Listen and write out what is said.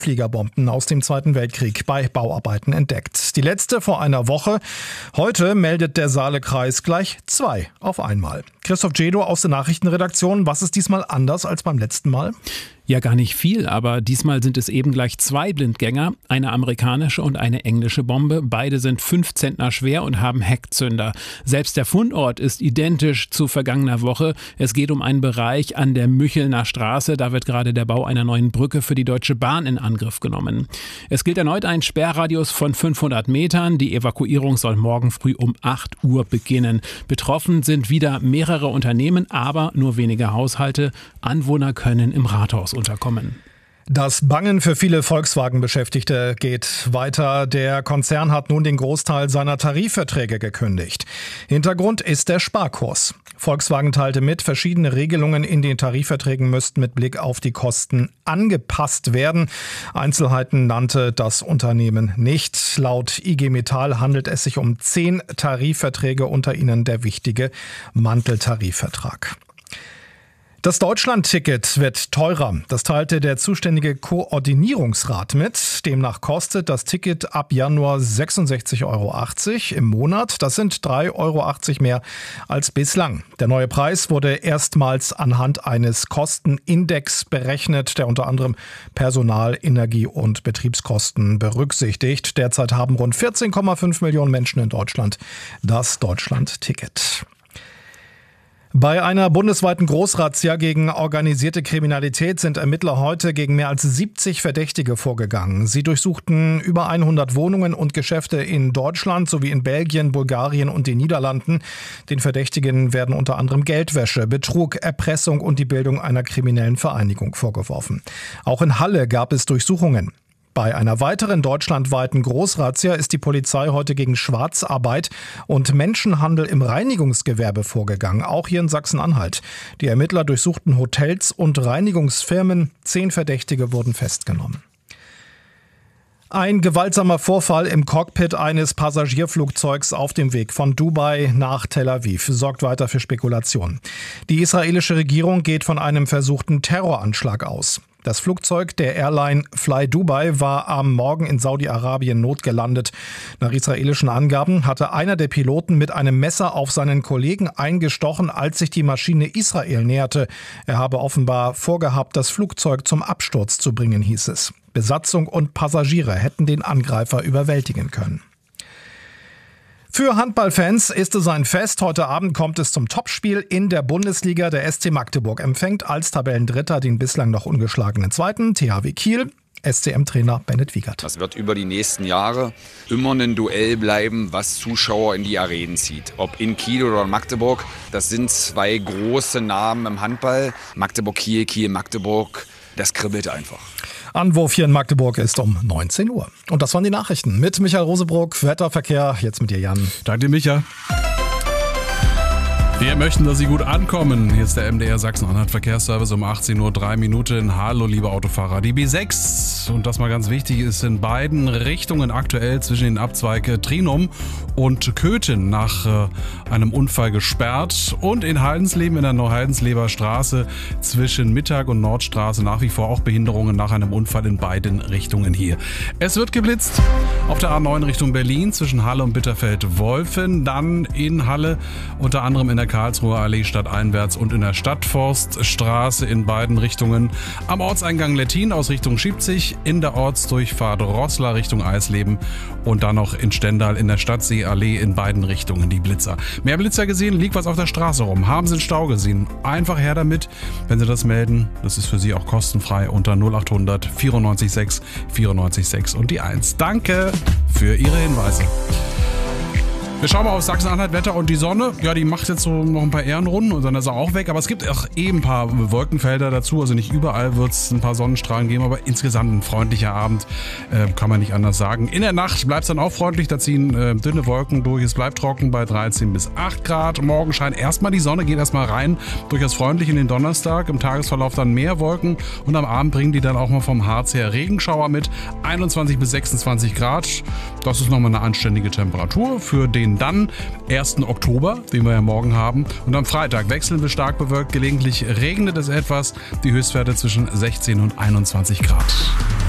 Fliegerbomben aus dem Zweiten Weltkrieg bei Bauarbeiten entdeckt. Die letzte vor einer Woche. Heute meldet der Saale-Kreis gleich 2 auf einmal. Christoph Jedo aus der Nachrichtenredaktion. Was ist diesmal anders als beim letzten Mal? Ja, gar nicht viel, aber diesmal sind es eben gleich 2 Blindgänger, eine amerikanische und eine englische Bombe. Beide sind 5 Zentner schwer und haben Heckzünder. Selbst der Fundort ist identisch zu vergangener Woche. Es geht um einen Bereich an der Müchelner Straße. Da wird gerade der Bau einer neuen Brücke für die Deutsche Bahn in Angriff genommen. Es gilt erneut ein Sperrradius von 500 Metern. Die Evakuierung soll morgen früh um 8 Uhr beginnen. Betroffen sind wieder mehrere Unternehmen, aber nur wenige Haushalte. Anwohner können im Rathaus unterkommen. Das Bangen für viele Volkswagen-Beschäftigte geht weiter. Der Konzern hat nun den Großteil seiner Tarifverträge gekündigt. Hintergrund ist der Sparkurs. Volkswagen teilte mit, verschiedene Regelungen in den Tarifverträgen müssten mit Blick auf die Kosten angepasst werden. Einzelheiten nannte das Unternehmen nicht. Laut IG Metall handelt es sich um 10 Tarifverträge, unter ihnen der wichtige Manteltarifvertrag. Das Deutschland-Ticket wird teurer. Das teilte der zuständige Koordinierungsrat mit. Demnach kostet das Ticket ab Januar 66,80 € im Monat. Das sind 3,80 € mehr als bislang. Der neue Preis wurde erstmals anhand eines Kostenindex berechnet, der unter anderem Personal-, Energie- und Betriebskosten berücksichtigt. Derzeit haben rund 14,5 Millionen Menschen in Deutschland das Deutschland-Ticket. Bei einer bundesweiten Großrazzia gegen organisierte Kriminalität sind Ermittler heute gegen mehr als 70 Verdächtige vorgegangen. Sie durchsuchten über 100 Wohnungen und Geschäfte in Deutschland sowie in Belgien, Bulgarien und den Niederlanden. Den Verdächtigen werden unter anderem Geldwäsche, Betrug, Erpressung und die Bildung einer kriminellen Vereinigung vorgeworfen. Auch in Halle gab es Durchsuchungen. Bei einer weiteren deutschlandweiten Großrazzia ist die Polizei heute gegen Schwarzarbeit und Menschenhandel im Reinigungsgewerbe vorgegangen, auch hier in Sachsen-Anhalt. Die Ermittler durchsuchten Hotels und Reinigungsfirmen. 10 Verdächtige wurden festgenommen. Ein gewaltsamer Vorfall im Cockpit eines Passagierflugzeugs auf dem Weg von Dubai nach Tel Aviv sorgt weiter für Spekulationen. Die israelische Regierung geht von einem versuchten Terroranschlag aus. Das Flugzeug der Airline Fly Dubai war am Morgen in Saudi-Arabien notgelandet. Nach israelischen Angaben hatte einer der Piloten mit einem Messer auf seinen Kollegen eingestochen, als sich die Maschine Israel näherte. Er habe offenbar vorgehabt, das Flugzeug zum Absturz zu bringen, hieß es. Besatzung und Passagiere hätten den Angreifer überwältigen können. Für Handballfans ist es ein Fest. Heute Abend kommt es zum Topspiel in der Bundesliga. Der SC Magdeburg empfängt als Tabellendritter den bislang noch ungeschlagenen Zweiten, THW Kiel. SCM-Trainer Bennett Wiegert. Das wird über die nächsten Jahre immer ein Duell bleiben, was Zuschauer in die Arenen zieht. Ob in Kiel oder in Magdeburg, das sind 2 große Namen im Handball. Magdeburg-Kiel, Kiel-Magdeburg, das kribbelt einfach. Anwurf hier in Magdeburg ist um 19 Uhr. Und das waren die Nachrichten mit Michael Rosebrock. Wetterverkehr, jetzt mit dir, Jan. Danke, Micha. Wir möchten, dass Sie gut ankommen. Hier ist der MDR Sachsen-Anhalt Verkehrsservice um 18:03 Uhr. Hallo, liebe Autofahrer. Die B6, und das mal ganz wichtig, ist in beiden Richtungen aktuell zwischen den Abzweig Trinum und Köthen nach einem Unfall gesperrt. Und in Haldensleben, in der Neuhaldensleber Straße zwischen Mittag und Nordstraße nach wie vor auch Behinderungen nach einem Unfall in beiden Richtungen hier. Es wird geblitzt auf der A9 Richtung Berlin zwischen Halle und Bitterfeld-Wolfen. Dann in Halle unter anderem in der Karlsruher Allee stadteinwärts und in der Stadtforststraße in beiden Richtungen. Am Ortseingang Lettin aus Richtung Schiebzig, in der Ortsdurchfahrt Roßla Richtung Eisleben und dann noch in Stendal in der Stadtseeallee in beiden Richtungen die Blitzer. Mehr Blitzer gesehen, liegt was auf der Straße rum. Haben Sie einen Stau gesehen? Einfach her damit, wenn Sie das melden. Das ist für Sie auch kostenfrei unter 0800 94 94 6 und die 1. Danke für Ihre Hinweise. Wir schauen mal auf Sachsen-Anhalt, Wetter und die Sonne. Ja, die macht jetzt so noch ein paar Ehrenrunden und dann ist er auch weg. Aber es gibt auch eben ein paar Wolkenfelder dazu. Also nicht überall wird es ein paar Sonnenstrahlen geben, aber insgesamt ein freundlicher Abend, kann man nicht anders sagen. In der Nacht bleibt es dann auch freundlich. Da ziehen dünne Wolken durch. Es bleibt trocken bei 13 bis 8 Grad. Morgen scheint erstmal die Sonne, geht erstmal rein. Durchaus freundlich in den Donnerstag. Im Tagesverlauf dann mehr Wolken. Und am Abend bringen die dann auch mal vom Harz her Regenschauer mit. 21 bis 26 Grad. Das ist nochmal eine anständige Temperatur für den dann 1. Oktober, den wir ja morgen haben. Und am Freitag wechseln wir stark bewölkt, gelegentlich regnet es etwas. Die Höchstwerte zwischen 16 und 21 Grad.